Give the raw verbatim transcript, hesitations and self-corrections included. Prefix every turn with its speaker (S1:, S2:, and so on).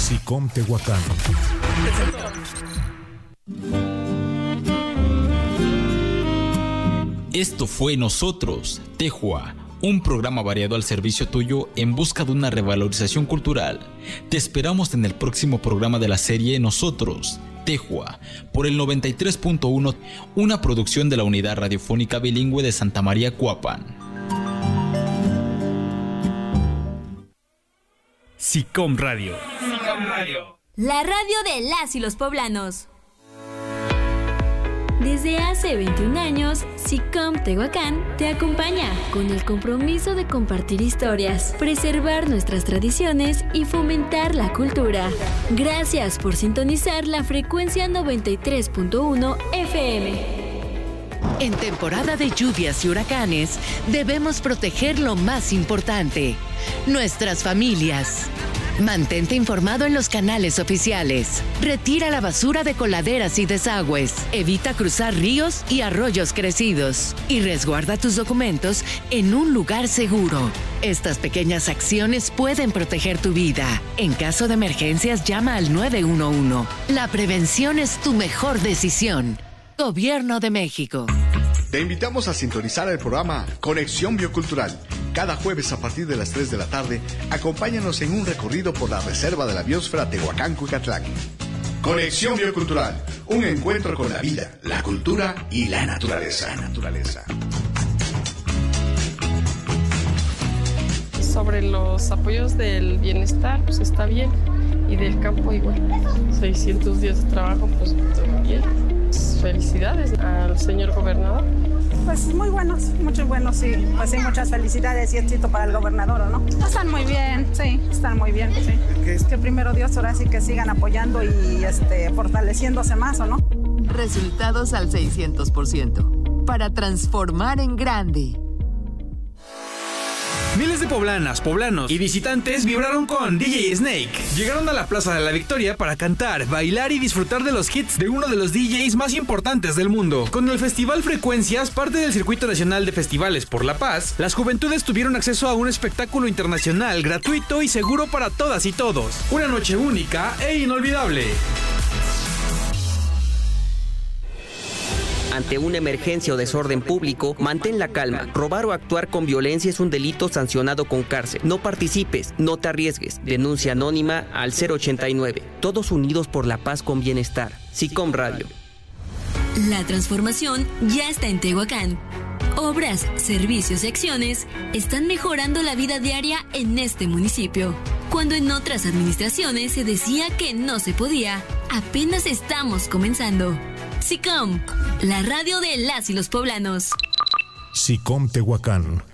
S1: SICOM Tehuacán.
S2: Esto fue Nosotros, Tehua, un programa variado al servicio tuyo en busca de una revalorización cultural. Te esperamos en el próximo programa de la serie Nosotros, Tehua, por el noventa y tres punto uno, una producción de la Unidad Radiofónica Bilingüe de Santa María Cuapan.
S3: SICOM Radio.
S4: SICOM Radio.
S5: La radio de las y los poblanos. Desde hace veintiún años, SICOM Tehuacán te acompaña con el compromiso de compartir historias, preservar nuestras tradiciones y fomentar la cultura. Gracias por sintonizar la frecuencia noventa y tres punto uno F M.
S6: En temporada de lluvias y huracanes, debemos proteger lo más importante, nuestras familias. Mantente informado en los canales oficiales. Retira la basura de coladeras y desagües. Evita cruzar ríos y arroyos crecidos. Y resguarda tus documentos en un lugar seguro. Estas pequeñas acciones pueden proteger tu vida. En caso de emergencias, llama al nueve uno uno. La prevención es tu mejor decisión. Gobierno de México.
S7: Te invitamos a sintonizar el programa Conexión Biocultural. Cada jueves a partir de las tres de la tarde, acompáñanos en un recorrido por la Reserva de la Biosfera Tehuacán-Cucatlán. Conexión Biocultural, un encuentro con la vida, la cultura y la naturaleza. naturaleza.
S8: Sobre los apoyos del bienestar, pues está bien, y del campo igual. seiscientos días de trabajo, pues bien. Felicidades al señor gobernador.
S9: Pues muy buenos, muchos buenos, sí. Pues sí, muchas felicidades y éxito para el gobernador, ¿no? Están muy bien, sí, están muy bien, sí. Es que primero Dios, ahora sí que sigan apoyando y este, fortaleciéndose más, ¿o no?
S10: Resultados al seiscientos por ciento. Para transformar en grande.
S3: Miles de poblanas, poblanos y visitantes vibraron con D J Snake. Llegaron a la Plaza de la Victoria para cantar, bailar y disfrutar de los hits de uno de los D Js más importantes del mundo. Con el Festival Frecuencias, parte del Circuito Nacional de Festivales por la Paz, las juventudes tuvieron acceso a un espectáculo internacional gratuito y seguro para todas y todos. Una noche única e inolvidable.
S11: Ante una emergencia o desorden público, mantén la calma. Robar o actuar con violencia es un delito sancionado con cárcel. No participes, no te arriesgues. Denuncia anónima al cero ochenta y nueve. Todos unidos por la paz con bienestar. SICOM Radio.
S5: La transformación ya está en Tehuacán. Obras, servicios y acciones están mejorando la vida diaria en este municipio. Cuando en otras administraciones se decía que no se podía, apenas estamos comenzando. SICOM, la radio de las y los poblanos.
S1: SICOM Tehuacán.